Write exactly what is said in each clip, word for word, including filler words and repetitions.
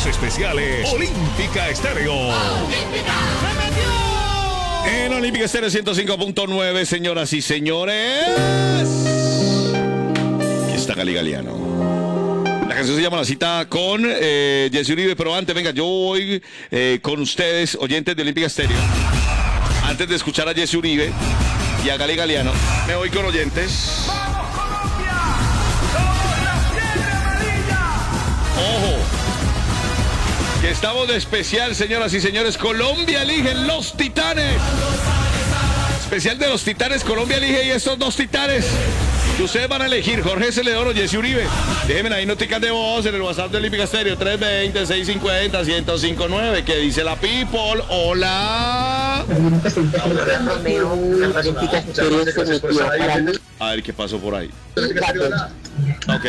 especiales Olímpica Estéreo. ¡Olímpica! En Olímpica Estéreo ciento cinco punto nueve, señoras y señores. Aquí está Gali Galiano. La canción se llama La Cita con eh, Jessy Uribe, pero antes, venga, yo voy eh, con ustedes, oyentes de Olímpica Estéreo. Antes de escuchar a Jessy Uribe y a Gali Galiano, me voy con oyentes. ¡Vamos, Colombia! ¡Somos la fiebre amarilla! ¡Ojo! Que estamos de especial, señoras y señores. Colombia elige los Titanes. Especial de los Titanes. Colombia elige y estos dos Titanes que ustedes van a elegir, Jorge Celedón o Jessy Uribe. Déjenme ahí noticas de voz en el WhatsApp de Olímpica Estéreo tres veinte, seiscientos cincuenta, ciento cincuenta y nueve. ¿Qué dice la people? Hola. A ver qué pasó por ahí. Ok.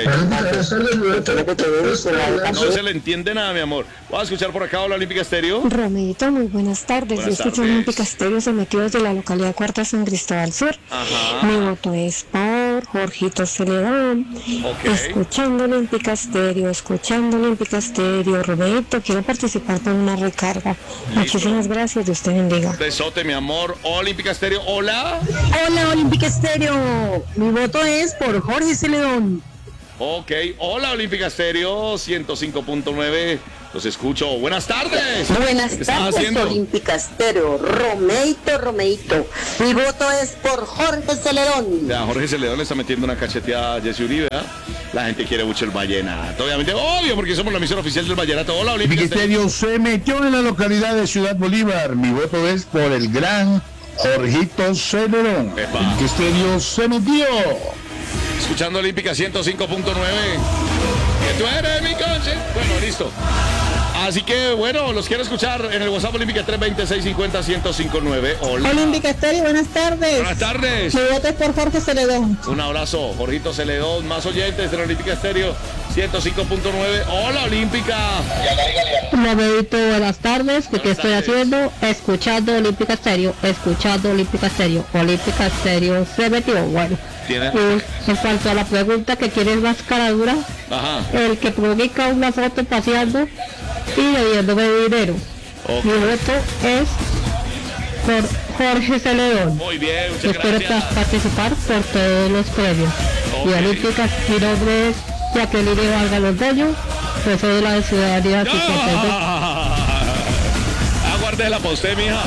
No se le entiende nada, mi amor. Voy a escuchar por acá, hola Olímpica Estéreo. Romeito, muy buenas tardes. Buenas Yo escucho tardes. Olímpica Estéreo, se metió desde la localidad Cuarta San Cristóbal Sur. Ajá. Mi voto es por Jorgito Celedón. Ok. Escuchando Olímpica Estéreo, escuchando Olímpica Estéreo. Romeito, quiero participar con una recarga. Muchísimas gracias, Dios te bendiga. Besote, mi amor. Olímpica Estéreo, hola. Hola, Olímpica Estéreo. Mi voto es por Jorge Celedón. Ok, hola Olímpica Estéreo ciento cinco punto nueve. Los escucho. Buenas tardes. Buenas ¿Qué estás tardes, haciendo? Olímpica Estéreo. Romeito, Romeito. Mi voto es por Jorge Celedón. Ya, Jorge Celedón le está metiendo una cacheteada a Jessy Uribe, ¿eh? La gente quiere mucho el vallenato. Obviamente, obvio, porque somos la emisora oficial del vallenato. Hola Olímpica Olímpica Estéreo. Estéreo se metió en la localidad de Ciudad Bolívar. Mi voto es por el gran Jorgito Celedón. Epa. Olímpica Estéreo se metió. Escuchando Olímpica ciento cinco punto nueve. Que tú eres mi coche. Bueno, listo. Así que, bueno, los quiero escuchar en el WhatsApp Olímpica tres veinte, seiscientos cincuenta, ciento cincuenta y nueve. Hola. Olímpica Estéreo, buenas tardes. Buenas tardes. Mi voto es por Jorge Celedón. Un abrazo, Jorgito Celedón, más oyentes de la Olímpica Estéreo ciento cinco punto nueve. Hola Olímpica. Romeito, buenas tardes. ¿De qué Buenas estoy tardes. haciendo? Escuchando Olímpica Estéreo. Escuchando Olímpica Estéreo. Olímpica Estéreo se metió. Bueno. ¿Tiene? Y en cuanto a la pregunta que quiere más cara dura, Ajá. el que publica una foto paseando y debiéndome dinero. Ok. Mi voto es por Jorge Celedón. Muy bien, muchas Espero gracias. pa- participar por todos los premios. Ok. Y Olímpica, mi nombre es Jacqueline Vargas Londoño, pues soy de la ciudadanía cincuenta y dos. Aguarde la posté, mija.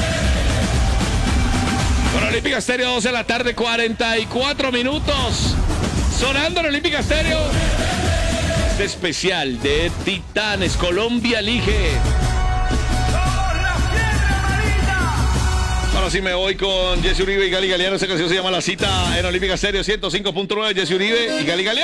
Bueno, Olímpica Estéreo, doce de la tarde, cuarenta y cuatro minutos. Sonando en Olímpica Estéreo. Este especial de Titanes. Colombia elige. ¡Somos la fiebre amarilla! Ahora sí me voy con Jessy Uribe y Gali Galiano. Esta canción se llama La Cita en Olímpica Estéreo ciento cinco punto nueve. Jessy Uribe y Gali Galiano.